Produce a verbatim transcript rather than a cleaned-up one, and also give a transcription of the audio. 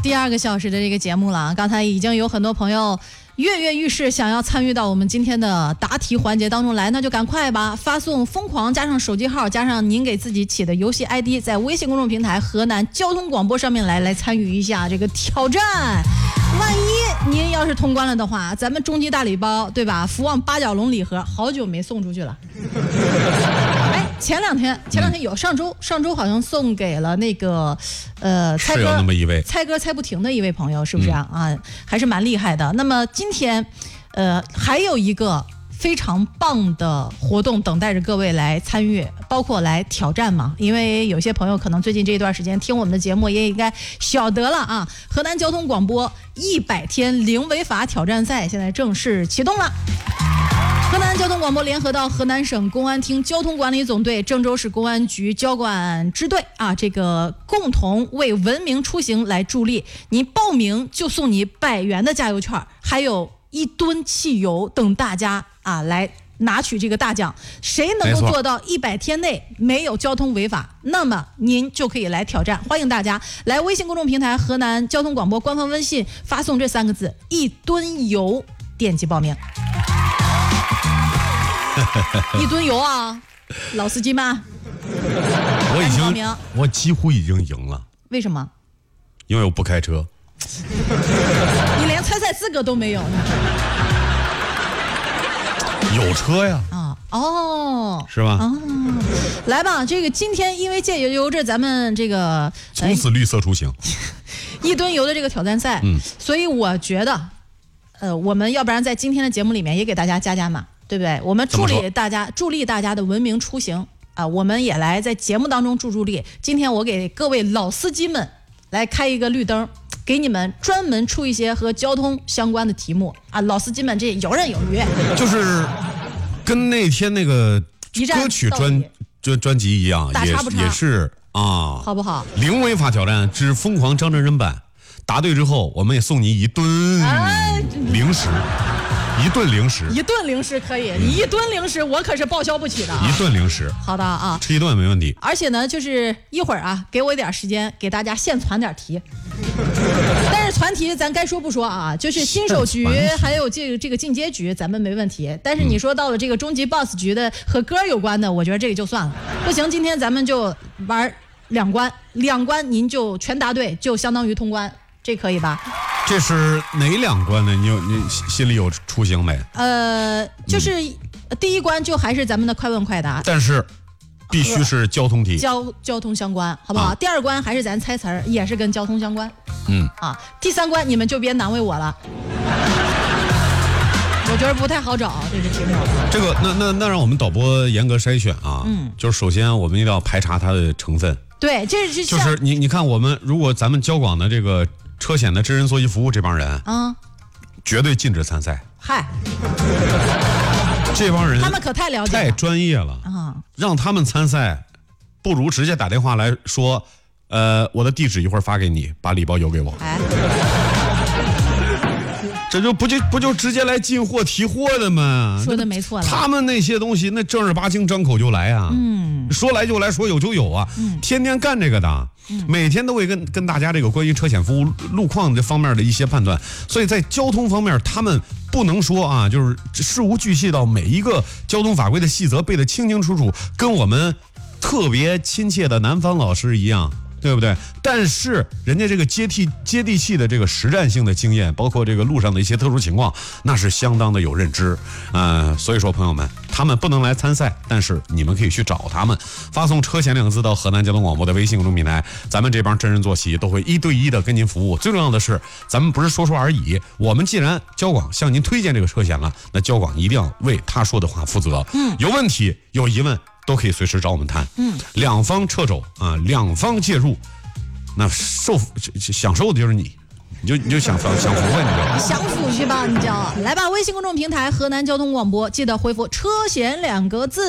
第二个小时的这个节目了。刚才已经有很多朋友跃跃欲试，想要参与到我们今天的答题环节当中来，那就赶快吧，发送疯狂加上手机号加上您给自己起的游戏 I D， 在微信公众平台河南交通广播上面来来参与一下这个挑战。万一您要是通关了的话，咱们终极大礼包，对吧？福旺八角笼礼盒好久没送出去了。哎，前两天前两天有，上周上周好像送给了那个呃猜歌那么一位猜歌猜不停的一位朋友，是不是啊？嗯、啊，还是蛮厉害的。那么今天呃还有一个非常棒的活动等待着各位来参与，包括来挑战嘛。因为有些朋友可能最近这一段时间听我们的节目，也应该晓得了啊。河南交通广播一百天零违法挑战赛现在正式启动了。河南交通广播联合到河南省公安厅交通管理总队、郑州市公安局交管支队啊，这个共同为文明出行来助力。你报名就送你百元的加油券，还有一吨汽油等大家啊来拿取这个大奖。谁能够做到一百天内没有交通违法，那么您就可以来挑战。欢迎大家来微信公众平台河南交通广播官方微信发送这三个字一吨油，点击报名。一吨油啊，老司机们， 我已经我几乎已经赢了。 为什么？ 因为我不开车。 你连参赛资格都没有。 有车呀。 啊哦， 是吧？ 哦，来吧，这个今天因为借由着咱们这个从此绿色出行、 哎、一吨油的这个挑战赛，嗯，所以我觉得，呃，我们要不然在今天的节目里面也给大家加加码。对不对？我们助力大家，助力大家的文明出行啊！我们也来在节目当中助助力。今天我给各位老司机们来开一个绿灯，给你们专门出一些和交通相关的题目啊！老司机们这游刃有余， 就是跟那天那个歌曲专专专辑一样， 打叉不叉也也是啊， 好不好？ 零违法挑战之疯狂张真人版，答对之后，我们也送你一吨零食。一顿零食， 一顿零食可以，你一吨零食我可是报销不起的、啊。 一顿零食， 好的啊， 吃一顿没问题。 而且呢，就是一会儿啊，给我一点时间，给大家现传点题。但是传题咱该说不说啊，就是新手局还有这个这个进阶局，咱们没问题。但是你说到了这个终极 boss 局的和歌有关的，我觉得这个就算了。不行，今天咱们就玩两关，两关您就全答对，就相当于通关，这可以吧？ 这是哪两关呢？你有你心里有雏形没？ 呃，就是第一关就还是咱们的快问快答， 但是必须是交通题， 交交通相关，好不好？啊、第二关还是咱猜词儿，也是跟交通相关。 嗯啊，第三关你们就别难为我了，我觉得不太好找这个题目。 这个那那那让我们导播严格筛选啊，嗯，就是首先我们一定要排查它的成分。 对，这是就是你你看我们如果咱们交广的这个。车险的真人座椅服务这帮人啊，绝对禁止参赛。 嗨， 这帮人他们可太了解了， 太专业了啊！让他们参赛，不如直接打电话来说，呃，我的地址一会儿发给你，把礼包邮给我。哎，这就不就不就直接来进货提货的吗？ 说的没错了。 他们那些东西，那正儿八经张口就来啊，嗯，说来就来，说有就有啊，嗯，天天干这个的。每天都会跟跟大家这个关于车险服务路况这方面的一些判断，所以在交通方面，他们不能说啊，就是事无巨细到每一个交通法规的细则背得清清楚楚，跟我们特别亲切的南方老师一样，对不对？但是人家这个接地接地气的这个实战性的经验，包括这个路上的一些特殊情况，那是相当的有认知。呃，所以说朋友们，他们不能来参赛，但是你们可以去找他们，发送车险两个字到河南交通广播的微信公众平台，咱们这帮真人坐席都会一对一的跟您服务。最重要的是，咱们不是说说而已，我们既然交广向您推荐这个车险了，那交广一定要为他说的话负责。嗯，有问题有疑问都可以随时找我们谈。嗯，两方掣肘啊，两方介入，那受享受的就是你。你就你就享福享福吧，你就享福去吧，你就来吧。微信公众平台河南交通广播，记得回复车险两个字。